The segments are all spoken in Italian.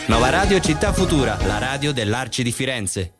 Nova Radio Città Futura, la radio dell'Arci di Firenze.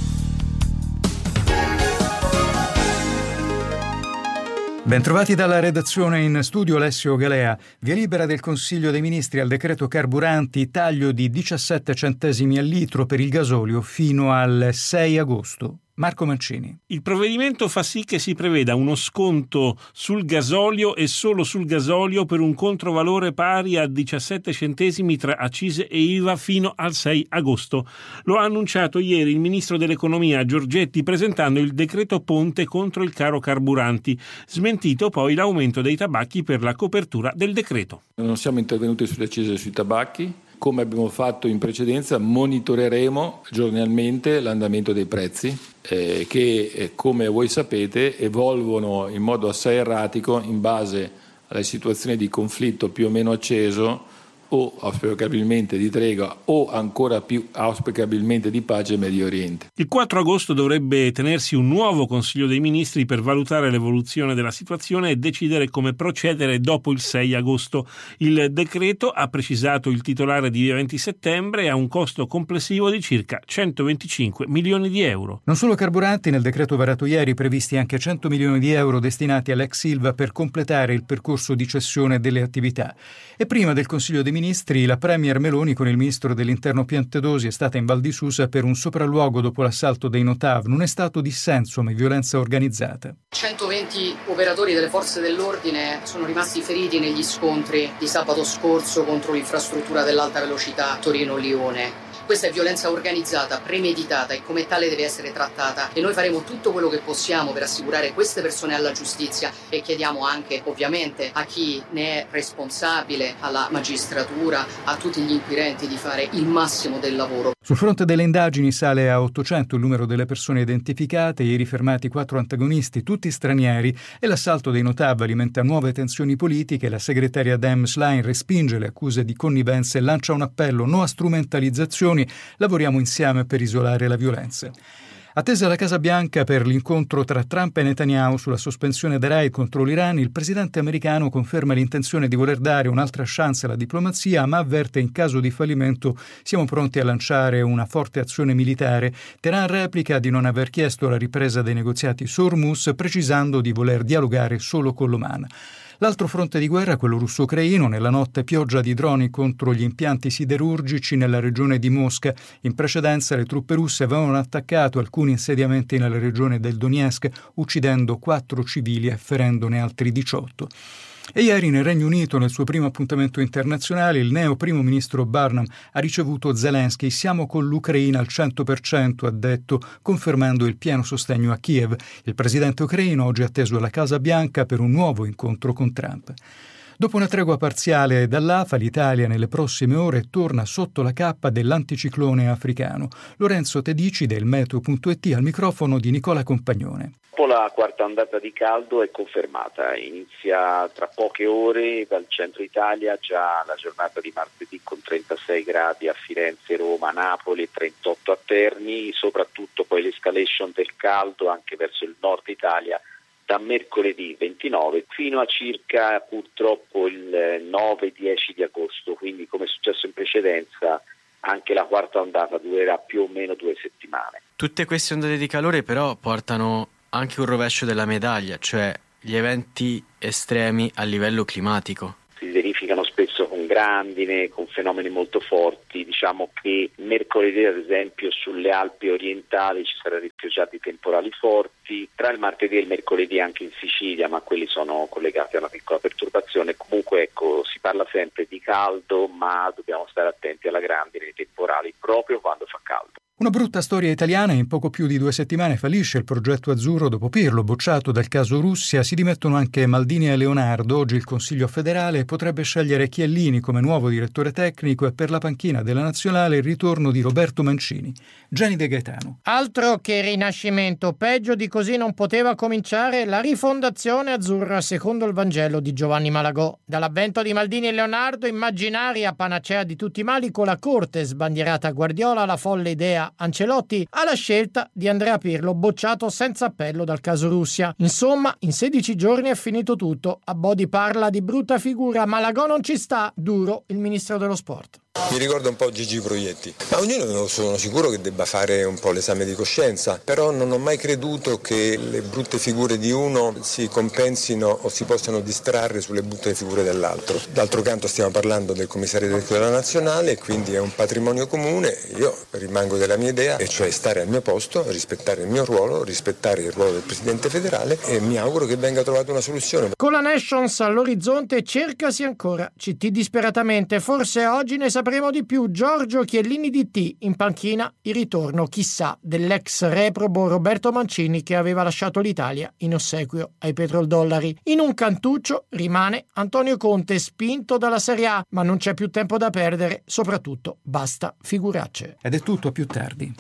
Bentrovati dalla redazione, in studio Alessio Galea. Via libera del Consiglio dei Ministri al decreto carburanti, taglio di 17 centesimi al litro per il gasolio fino al 6 agosto. Marco Mancini. Il provvedimento fa sì che si preveda uno sconto sul gasolio e solo sul gasolio per un controvalore pari a 17 centesimi tra accise e IVA fino al 6 agosto. Lo ha annunciato ieri il ministro dell'Economia Giorgetti presentando il decreto ponte contro il caro carburanti, smentito poi l'aumento dei tabacchi per la copertura del decreto. Non siamo intervenuti sulle accise sui tabacchi. Come abbiamo fatto in precedenza, monitoreremo giornalmente l'andamento dei prezzi che, come voi sapete, evolvono in modo assai erratico in base alle situazioni di conflitto più o meno acceso o auspicabilmente di tregua o ancora più auspicabilmente di pace in Medio Oriente. Il 4 agosto dovrebbe tenersi un nuovo Consiglio dei Ministri per valutare l'evoluzione della situazione e decidere come procedere dopo il 6 agosto. Il decreto, ha precisato il titolare di Via 20 Settembre, ha un costo complessivo di circa 125 milioni di euro. Non solo carburanti, nel decreto varato ieri previsti anche 100 milioni di euro destinati all'ex Ilva per completare il percorso di cessione delle attività. E prima del Consiglio dei Ministri, la Premier Meloni con il ministro dell'Interno Piantedosi è stata in Val di Susa per un sopralluogo dopo l'assalto dei Notav. Non è stato dissenso, ma violenza organizzata. 120 operatori delle forze dell'ordine sono rimasti feriti negli scontri di sabato scorso contro l'infrastruttura dell'alta velocità Torino-Lione. Questa è violenza organizzata, premeditata e come tale deve essere trattata e noi faremo tutto quello che possiamo per assicurare queste persone alla giustizia e chiediamo anche ovviamente a chi ne è responsabile, alla magistratura, a tutti gli inquirenti di fare il massimo del lavoro. Sul fronte delle indagini sale a 800 il numero delle persone identificate, ieri fermati 4 antagonisti, tutti stranieri, e l'assalto dei Notav alimenta nuove tensioni politiche. La segretaria Dem Schlein respinge le accuse di connivenza e lancia un appello: no a strumentalizzazioni, lavoriamo insieme per isolare la violenza. Attesa la Casa Bianca per l'incontro tra Trump e Netanyahu sulla sospensione dei raid contro l'Iran, il presidente americano conferma l'intenzione di voler dare un'altra chance alla diplomazia, ma avverte in caso di fallimento siamo pronti a lanciare una forte azione militare. Teheran replica di non aver chiesto la ripresa dei negoziati su Hormuz, precisando di voler dialogare solo con l'Oman. L'altro fronte di guerra, quello russo-ucraino, nella notte pioggia di droni contro gli impianti siderurgici nella regione di Mosca. In precedenza le truppe russe avevano attaccato alcuni insediamenti nella regione del Donetsk, uccidendo 4 civili e ferendone altri 18. E ieri nel Regno Unito, nel suo primo appuntamento internazionale, il neo primo ministro Burnham ha ricevuto Zelensky. Siamo con l'Ucraina al 100%, ha detto, confermando il pieno sostegno a Kiev. Il presidente ucraino oggi è atteso alla Casa Bianca per un nuovo incontro con Trump. Dopo una tregua parziale dall'AFA, l'Italia nelle prossime ore torna sotto la cappa dell'anticiclone africano. Lorenzo Tedici del Meteo.it al microfono di Nicola Compagnone. La quarta ondata di caldo è confermata, inizia tra poche ore dal centro Italia, già la giornata di martedì con 36 gradi a Firenze, Roma, Napoli e 38 a Terni, soprattutto poi l'escalation del caldo anche verso il nord Italia da mercoledì 29 fino a circa purtroppo il 9-10 di agosto, quindi come è successo in precedenza anche la quarta ondata durerà più o meno 2 settimane. Tutte queste ondate di calore però portano anche un rovescio della medaglia, cioè gli eventi estremi a livello climatico. Si verificano spesso con grandine, con fenomeni molto forti. Diciamo che mercoledì, ad esempio, sulle Alpi orientali ci saranno ripioggiati temporali forti, tra il martedì e il mercoledì anche in Sicilia, ma quelli sono collegati a una piccola perturbazione. Comunque, ecco, si parla sempre di caldo, ma dobbiamo stare attenti alla grandine e ai temporali proprio quando fa caldo. Una brutta storia italiana. In poco più di 2 settimane fallisce il progetto azzurro dopo Pirlo, bocciato dal caso Russia. Si dimettono anche Maldini e Leonardo. Oggi il Consiglio federale potrebbe scegliere Chiellini come nuovo direttore tecnico e per la panchina della nazionale il ritorno di Roberto Mancini. Gianni De Gaetano. Altro che rinascimento, peggio di così non poteva cominciare la rifondazione azzurra secondo il Vangelo di Giovanni Malagò. Dall'avvento di Maldini e Leonardo, immaginaria panacea di tutti i mali, con la corte sbandierata a Guardiola, la folle idea Ancelotti, alla scelta di Andrea Pirlo, bocciato senza appello dal caso Russia. Insomma, in 16 giorni è finito tutto. Abodi parla di brutta figura, Malagò non ci sta, duro il ministro dello sport. Mi ricorda un po' Gigi Proietti, ma ognuno sono sicuro che debba fare un po' l'esame di coscienza, però non ho mai creduto che le brutte figure di uno si compensino o si possano distrarre sulle brutte figure dell'altro. D'altro canto stiamo parlando del commissario elettorale nazionale, quindi è un patrimonio comune. Io rimango della mia idea, e cioè stare al mio posto, rispettare il mio ruolo, rispettare il ruolo del Presidente federale, e mi auguro che venga trovata una soluzione. Con la Nations all'orizzonte cercasi ancora CT disperatamente, forse oggi ne sapremo di più. Giorgio Chiellini DT in panchina, il ritorno chissà dell'ex reprobo Roberto Mancini che aveva lasciato l'Italia in ossequio ai petrodollari. In un cantuccio rimane Antonio Conte, spinto dalla Serie A, ma non c'è più tempo da perdere, soprattutto basta figuracce. Ed è tutto, a più tardi.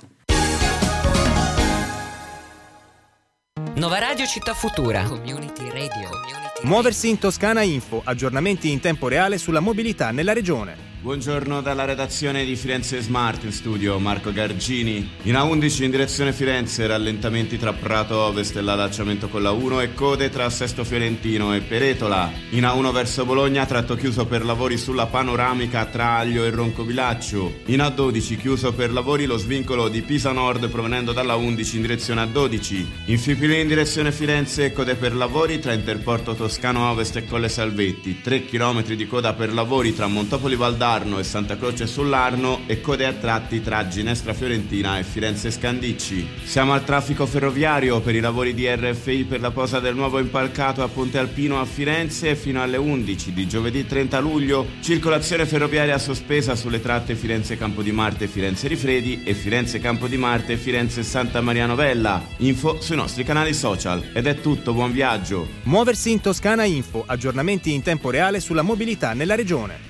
Nova Radio Città Futura. Community Radio. Muoversi in Toscana Info, aggiornamenti in tempo reale sulla mobilità nella regione. Buongiorno dalla redazione di Firenze Smart, in studio Marco Gargini. In A11 in direzione Firenze, rallentamenti tra Prato Ovest e l'allacciamento con la 1 e code tra Sesto Fiorentino e Peretola. In A1 verso Bologna, tratto chiuso per lavori sulla panoramica tra Aglio e Roncovilaccio. In A12 chiuso per lavori lo svincolo di Pisa Nord provenendo dalla 11 in direzione A12. In Fipili in direzione Firenze, code per lavori tra Interporto Toscano Ovest e Colle Salvetti. 3 km di coda per lavori tra Montopoli Valdarno e Santa Croce sull'Arno e code a tratti tra Ginestra Fiorentina e Firenze Scandicci. Siamo al traffico ferroviario per i lavori di RFI per la posa del nuovo impalcato a Ponte Alpino a Firenze fino alle 11 di giovedì 30 luglio. Circolazione ferroviaria sospesa sulle tratte Firenze Campo di Marte e Firenze Rifredi e Firenze Campo di Marte e Firenze Santa Maria Novella. Info sui nostri canali social. Ed è tutto, buon viaggio. Muoversi in Toscana Info, aggiornamenti in tempo reale sulla mobilità nella regione.